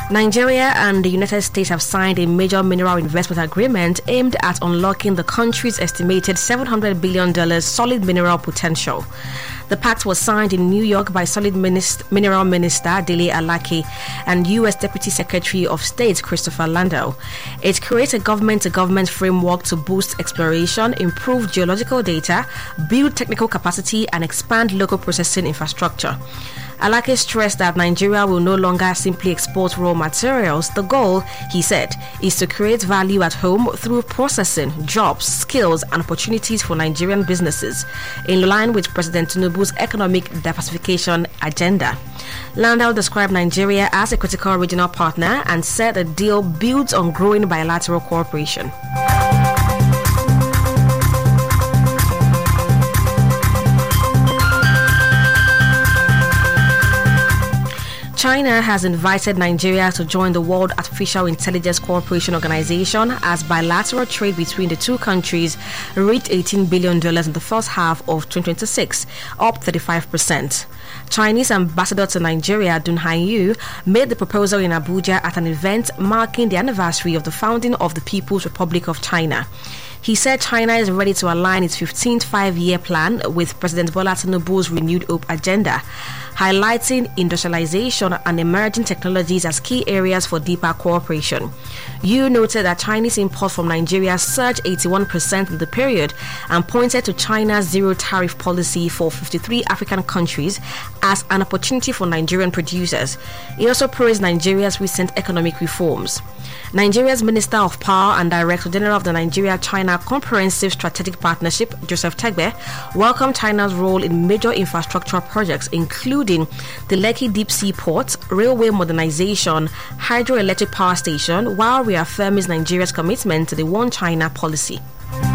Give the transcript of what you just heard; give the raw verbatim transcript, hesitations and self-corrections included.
Nigeria and the United States have signed a major mineral investment agreement aimed at unlocking the country's estimated seven hundred billion dollars solid mineral potential. The pact was signed in New York by Solid Minist- Mineral Minister Dele Alake and U S Deputy Secretary of State Christopher Landau. It creates a government-to-government framework to boost exploration, improve geological data, build technical capacity, and expand local processing infrastructure. Alake stressed that Nigeria will no longer simply export raw materials. The goal, he said, is to create value at home through processing, jobs, skills, and opportunities for Nigerian businesses, in line with President Tinubu's economic diversification agenda. Landau described Nigeria as a critical regional partner and said the deal builds on growing bilateral cooperation. China has invited Nigeria to join the World Artificial Intelligence Cooperation Organization as bilateral trade between the two countries reached eighteen billion dollars in the first half of twenty twenty-six, up thirty-five percent. Chinese ambassador to Nigeria, Dun Haiyu, made the proposal in Abuja at an event marking the anniversary of the founding of the People's Republic of China. He said China is ready to align its fifteenth five-year plan with President Bola Tinubu's renewed hope agenda, highlighting industrialization and emerging technologies as key areas for deeper cooperation. Yu noted that Chinese imports from Nigeria surged eighty-one percent in the period and pointed to China's zero-tariff policy for fifty-three African countries as an opportunity for Nigerian producers. He also praised Nigeria's recent economic reforms. Nigeria's Minister of Power and Director General of the Nigeria-China Comprehensive Strategic Partnership, Joseph Tegbe, welcomed China's role in major infrastructure projects, including the Lekki Deep Sea Port, railway modernization, hydroelectric power station, while reaffirming Nigeria's commitment to the One China policy.